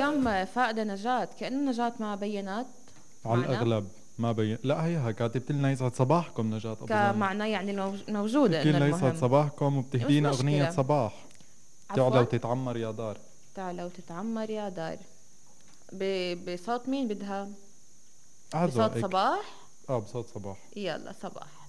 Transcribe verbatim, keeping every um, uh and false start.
اليوم فاقدة نجاة، كأن نجاة ما بينت على معنا. الاغلب ما بين، لا هيها كاتبت لنا يسعد صباحكم نجاة ابو زين. كمعنى يعني الموج- موجودة تحكي إنه لنا يسعد المهم. صباحكم مش وبتهدينا اغنية مشكلة. صباح. تعلى عفوا. وتتعمر يا دار. تعالى وتتعمر يا دار. ب- بصوت مين بدها؟ على بصوت ذوقك. صباح. اه بصوت صباح. يلا صباح.